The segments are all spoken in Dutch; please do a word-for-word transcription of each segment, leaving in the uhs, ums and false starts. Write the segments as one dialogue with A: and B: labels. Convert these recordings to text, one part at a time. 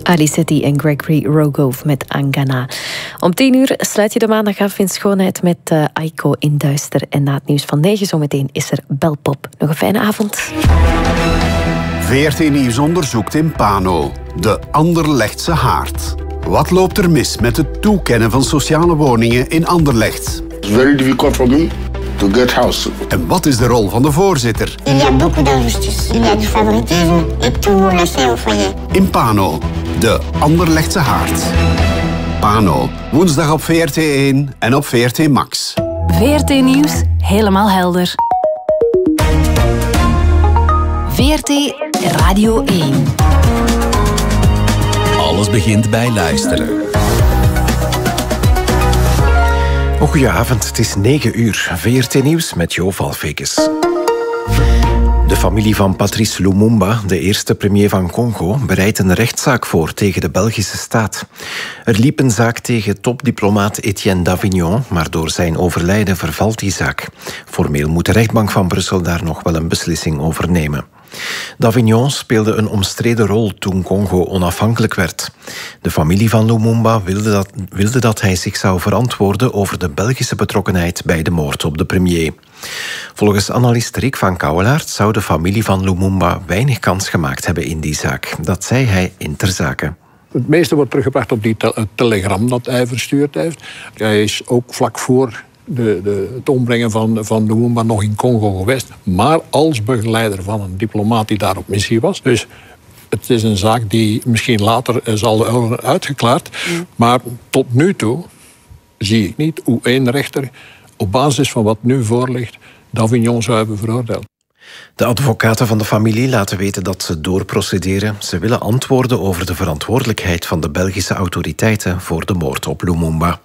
A: Alicety en Gregory Rogove met Angana. Om tien uur sluit je de maandag af in schoonheid met uh, Aiko in Duister. En na het nieuws van negen zometeen is er Belpop. Nog een fijne avond.
B: V R T Nieuws onderzoekt in Pano. De Anderlechtse haard. Wat loopt er mis met het toekennen van sociale woningen in Anderlecht?
C: It's very difficult for me to get house.
B: En wat is de rol van de voorzitter?
D: Il y a beaucoup d'injustice. Il y a du favoritisme et tout le monde le sait au foyer.
B: In Pano, de Anderlechtse haard. Pano, woensdag op V R T één en op V R T Max.
E: V R T Nieuws, helemaal helder. V R T Radio één.
F: Alles begint bij luisteren.
G: Oh, goedenavond, het is negen uur. V R T Nieuws met Jo Valfekes. De familie van Patrice Lumumba, de eerste premier van Congo, bereidt een rechtszaak voor tegen de Belgische staat. Er liep een zaak tegen topdiplomaat Etienne Davignon, maar door zijn overlijden vervalt die zaak. Formeel moet de rechtbank van Brussel daar nog wel een beslissing over nemen. Davignon speelde een omstreden rol toen Congo onafhankelijk werd. De familie van Lumumba wilde dat, wilde dat hij zich zou verantwoorden over de Belgische betrokkenheid bij de moord op de premier. Volgens analist Rick van Kouwelaert zou de familie van Lumumba weinig kans gemaakt hebben in die zaak. Dat zei hij in Ter Zake.
H: Het meeste wordt teruggebracht op die te- telegram dat hij verstuurd heeft. Hij is ook vlak voor de, de, het ombrengen van, van Lumumba nog in Congo geweest. Maar als begeleider van een diplomaat die daar op missie was. Dus het is een zaak die misschien later zal worden uitgeklaard. Mm. Maar tot nu toe zie ik niet hoe één rechter op basis van wat nu voorligt Davignon zou hebben veroordeeld.
G: De advocaten van de familie laten weten dat ze doorprocederen. Ze willen antwoorden over de verantwoordelijkheid van de Belgische autoriteiten voor de moord op Lumumba.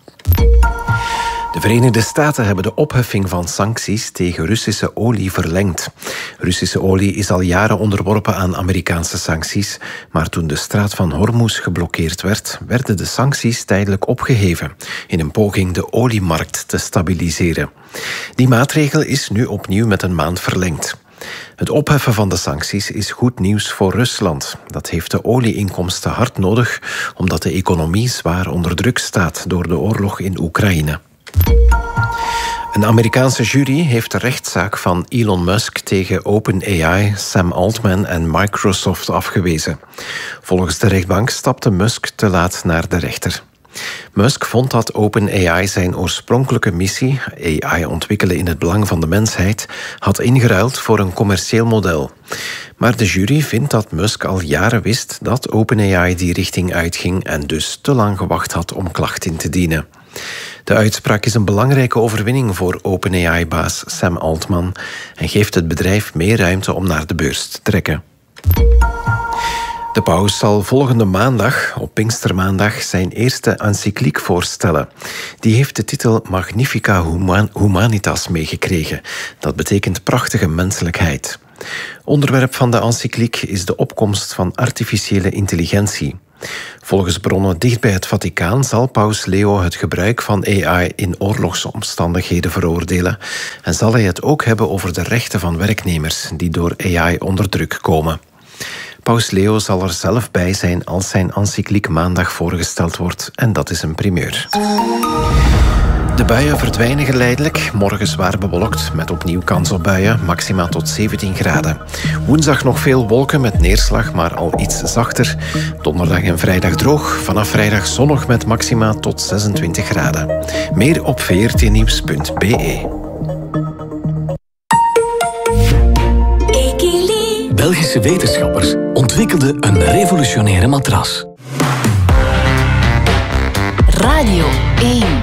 G: De Verenigde Staten hebben de opheffing van sancties tegen Russische olie verlengd. Russische olie is al jaren onderworpen aan Amerikaanse sancties, maar toen de straat van Hormuz geblokkeerd werd, werden de sancties tijdelijk opgeheven, in een poging de oliemarkt te stabiliseren. Die maatregel is nu opnieuw met een maand verlengd. Het opheffen van de sancties is goed nieuws voor Rusland. Dat heeft de olieinkomsten hard nodig, omdat de economie zwaar onder druk staat door de oorlog in Oekraïne. Een Amerikaanse jury heeft de rechtszaak van Elon Musk tegen OpenAI, Sam Altman en Microsoft afgewezen. Volgens de rechtbank stapte Musk te laat naar de rechter. Musk vond dat OpenAI zijn oorspronkelijke missie, A I ontwikkelen in het belang van de mensheid, had ingeruild voor een commercieel model. Maar de jury vindt dat Musk al jaren wist dat OpenAI die richting uitging en dus te lang gewacht had om klacht in te dienen. De uitspraak is een belangrijke overwinning voor OpenAI-baas Sam Altman en geeft het bedrijf meer ruimte om naar de beurs te trekken. De paus zal volgende maandag, op Pinkstermaandag, zijn eerste encycliek voorstellen. Die heeft de titel Magnifica Humanitas meegekregen. Dat betekent prachtige menselijkheid. Onderwerp van de encycliek is de opkomst van artificiële intelligentie. Volgens bronnen dicht bij het Vaticaan zal paus Leo het gebruik van A I in oorlogsomstandigheden veroordelen en zal hij het ook hebben over de rechten van werknemers die door A I onder druk komen. Paus Leo zal er zelf bij zijn als zijn encycliek maandag voorgesteld wordt en dat is een primeur. De buien verdwijnen geleidelijk. Morgen zwaar bewolkt met opnieuw kans op buien, maxima tot zeventien graden. Woensdag nog veel wolken met neerslag, maar al iets zachter. Donderdag en vrijdag droog. Vanaf vrijdag zonnig met maxima tot zesentwintig graden. Meer op v r t nieuws punt b e.
F: Belgische wetenschappers ontwikkelden een revolutionaire matras.
E: Radio één.